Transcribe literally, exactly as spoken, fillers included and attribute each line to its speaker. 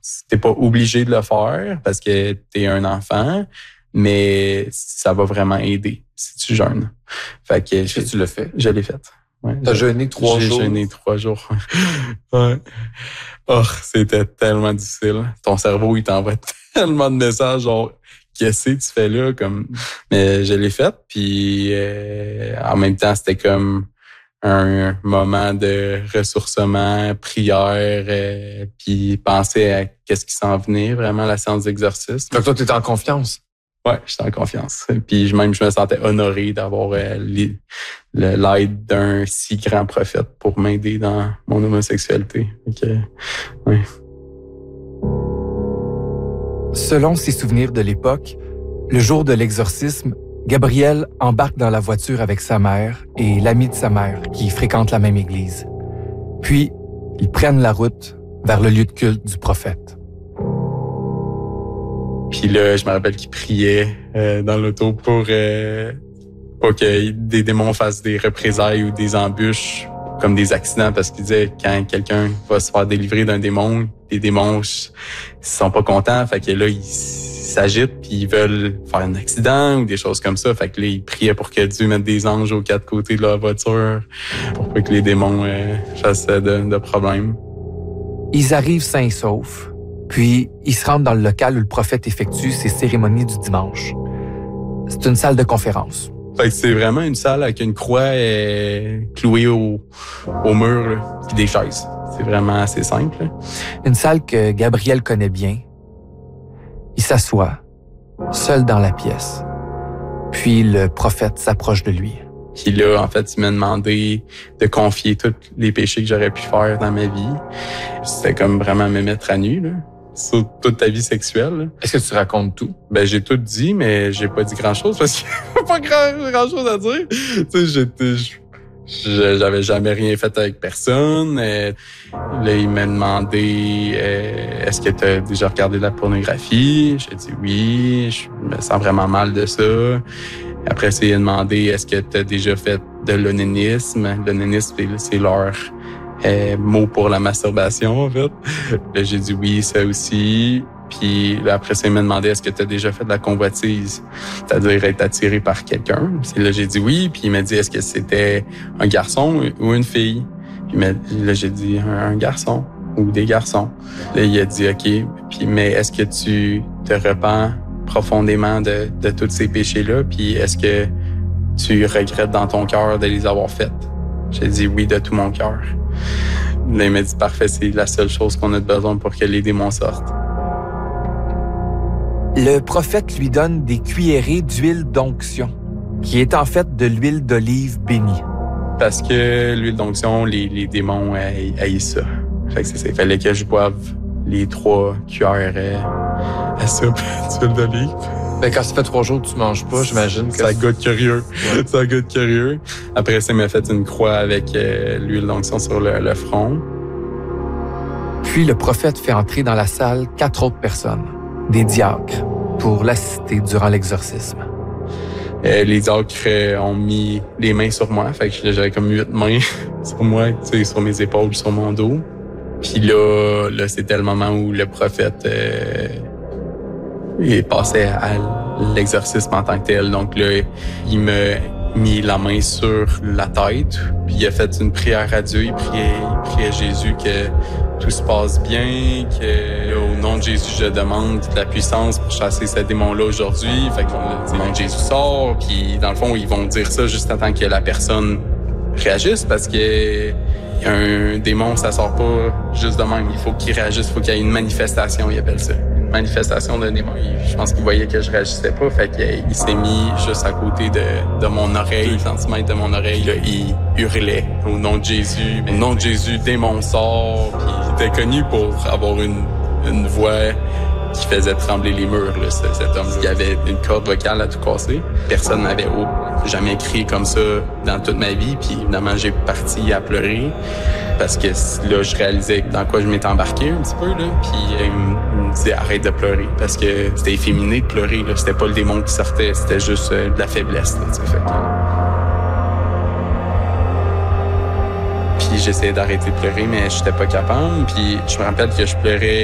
Speaker 1: t'es pas obligé de le faire parce que t'es un enfant, mais ça va vraiment aider si tu jeûnes. Fait que
Speaker 2: Est-ce que tu l'as fait?
Speaker 1: Je l'ai fait. Ouais,
Speaker 2: T'as jeûné trois
Speaker 1: j'ai
Speaker 2: jours?
Speaker 1: J'ai jeûné trois jours. Ouais. Oh, c'était tellement difficile. Ton cerveau, il t'envoie tellement de messages, genre, qu'est-ce que tu fais là? Comme, mais je l'ai fait, puis euh, en même temps, c'était comme un moment de ressourcement, prière, euh, puis penser à qu'est-ce qui s'en venait, vraiment, la séance d'exercice.
Speaker 2: Donc toi, t'étais en confiance?
Speaker 1: Ouais, j'étais en confiance. Puis même, je me sentais honoré d'avoir euh, les, le, l'aide d'un si grand prophète pour m'aider dans mon homosexualité. Okay. Ouais.
Speaker 3: Selon ses souvenirs de l'époque, le jour de l'exorcisme, Gabriel embarque dans la voiture avec sa mère et l'ami de sa mère qui fréquente la même église. Puis, ils prennent la route vers le lieu de culte du prophète.
Speaker 1: Puis là, je me rappelle qu'il priait euh, dans l'auto pour, euh, pour que des démons fassent des représailles ou des embûches comme des accidents, parce qu'il disait quand quelqu'un va se faire délivrer d'un démon, les démons ils sont pas contents, fait que là, ils s'agitent puis ils veulent faire un accident ou des choses comme ça. Fait que là, ils priaient pour que Dieu mette des anges aux quatre côtés de leur voiture pour pas que les démons euh, fassent de, de problèmes.
Speaker 3: Ils arrivent sains et saufs, puis ils se rendent dans le local où le prophète effectue ses cérémonies du dimanche. C'est une salle de conférence.
Speaker 1: Fait que c'est vraiment une salle avec une croix euh, clouée au, au mur, là, puis des chaises. C'est vraiment assez simple. Là.
Speaker 3: Une salle que Gabriel connaît bien. Il s'assoit, seul dans la pièce. Puis le prophète s'approche de lui.
Speaker 1: Puis là, en fait, il m'a demandé de confier tous les péchés que j'aurais pu faire dans ma vie. C'était comme vraiment me mettre à nu, là, sur toute ta vie sexuelle. Là.
Speaker 2: Est-ce que tu racontes tout?
Speaker 1: Ben, j'ai tout dit, mais j'ai pas dit grand-chose parce qu'il n'y a pas grand, grand-chose à dire. Tu sais, j'étais... Je, j'avais jamais rien fait avec personne. Euh, là, il m'a demandé euh, est-ce que tu as déjà regardé de la pornographie? J'ai dit oui, je me sens vraiment mal de ça. Après, il m'a demandé est-ce que tu as déjà fait de l'onanisme? L'onanisme, c'est leur euh, mot pour la masturbation, en fait. Là, j'ai dit oui, ça aussi. Puis là, après ça, il m'a demandé est-ce que tu as déjà fait de la convoitise, c'est-à-dire être attiré par quelqu'un. Puis là, j'ai dit oui. Puis il m'a dit est-ce que c'était un garçon ou une fille. Puis là, j'ai dit un, un garçon ou des garçons. Là, il a dit OK. Puis mais est-ce que tu te repens profondément de, de tous ces péchés-là? Puis est-ce que tu regrettes dans ton cœur de les avoir faites? J'ai dit oui de tout mon cœur. Là, il m'a dit parfait, c'est la seule chose qu'on a besoin pour que les démons sortent.
Speaker 3: Le prophète lui donne des cuillerées d'huile d'onction, qui est en fait de l'huile d'olive bénie.
Speaker 1: Parce que l'huile d'onction, les, les démons haïssent ça. Fait que c'est ça. Il fallait que je boive les trois cuillères à soupe d'huile d'olive.
Speaker 2: Ben, quand ça fait trois jours que tu manges pas, j'imagine que...
Speaker 1: Ça goûte curieux. Ouais. Ça goûte curieux. Après ça, il m'a fait une croix avec euh, l'huile d'onction sur le, le front.
Speaker 3: Puis le prophète fait entrer dans la salle quatre autres personnes, des diacres, pour l'assister durant l'exorcisme.
Speaker 1: Euh, les diacres euh, ont mis les mains sur moi, fait que j'avais comme huit mains sur moi, tu sais, sur mes épaules, sur mon dos. Puis là, là, c'était le moment où le prophète euh, il passait à l'exorcisme en tant que tel. Donc là, il m'a mis la main sur la tête, puis il a fait une prière à Dieu. Il priait, il priait à Jésus que tout se passe bien, que là, au nom de Jésus, je demande de la puissance pour chasser ce démon-là aujourd'hui. Fait que le démon de Jésus sort, puis dans le fond, ils vont dire ça juste en tant que la personne réagisse, parce que un démon, ça sort pas juste de même. Il faut qu'il réagisse, il faut qu'il y ait une manifestation, ils appellent ça. Une manifestation d'un démon. Je pense qu'il voyait que je réagissais pas, fait qu'il s'est mis juste à côté de, de mon oreille, deux centimètres de mon oreille. Là, il hurlait au nom de Jésus. Au nom de Jésus, démon sort. Puis il était connu pour avoir une, une voix qui faisait trembler les murs, là, cet homme. Il y avait une corde vocale à tout casser. Personne n'avait jamais crié comme ça dans toute ma vie. Puis évidemment, j'ai parti à pleurer parce que là, je réalisais dans quoi je m'étais embarqué un petit peu. Là. Puis il me disait arrête de pleurer parce que c'était efféminé de pleurer. Là. C'était pas le démon qui sortait, c'était juste euh, de la faiblesse. Là, fait que... Puis j'essayais d'arrêter de pleurer, mais j'étais pas capable. Puis je me rappelle que je pleurais